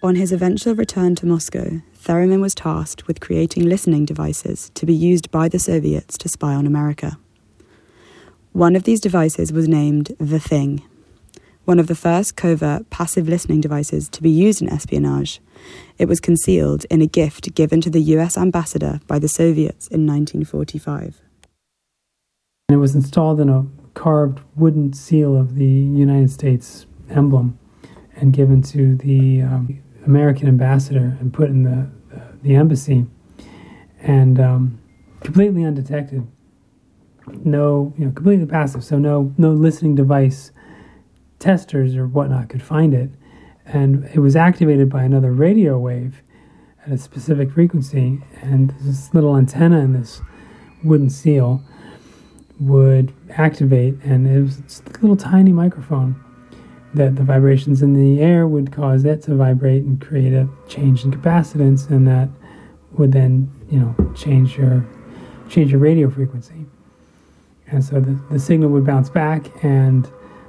On his eventual return to Moscow, Theremin was tasked with creating listening devices to be used by the Soviets to spy on America. One of these devices was named The Thing, one of the first covert passive listening devices to be used in espionage. It was concealed in a gift given to the US ambassador by the Soviets in 1945. It was installed in a carved wooden seal of the United States emblem and given to the American ambassador and put in the embassy, and completely undetected. Completely passive, so no listening device testers or whatnot could find it. And it was activated by another radio wave at a specific frequency, and this little antenna in this wooden seal would activate, and it was just a little tiny microphone that the vibrations in the air would cause it to vibrate and create a change in capacitance, and that would then, change your radio frequency. And so the signal would bounce back and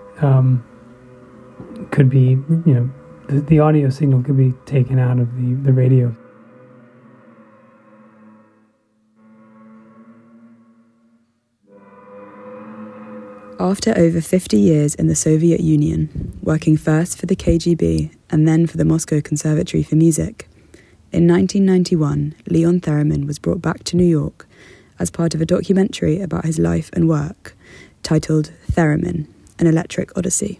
could be, the audio signal could be taken out of the radio. After over 50 years in the Soviet Union, working first for the KGB and then for the Moscow Conservatory for Music, in 1991, Leon Theremin was brought back to New York as part of a documentary about his life and work titled Theremin, An Electric Odyssey.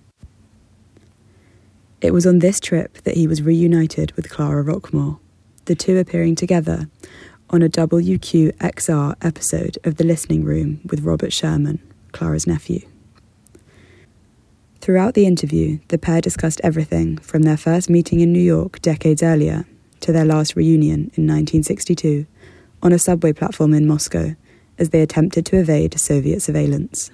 It was on this trip that he was reunited with Clara Rockmore, the two appearing together on a WQXR episode of The Listening Room with Robert Sherman, Clara's nephew. Throughout the interview, the pair discussed everything from their first meeting in New York decades earlier to their last reunion in 1962 on a subway platform in Moscow as they attempted to evade Soviet surveillance.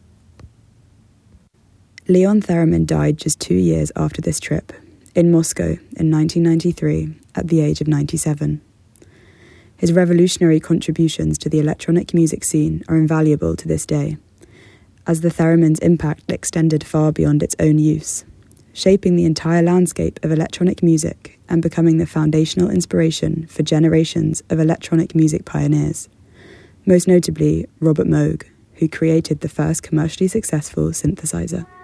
Leon Theremin died just 2 years after this trip, in Moscow in 1993 at the age of 97. His revolutionary contributions to the electronic music scene are invaluable to this day, as the theremin's impact extended far beyond its own use, shaping the entire landscape of electronic music and becoming the foundational inspiration for generations of electronic music pioneers, most notably Robert Moog, who created the first commercially successful synthesizer.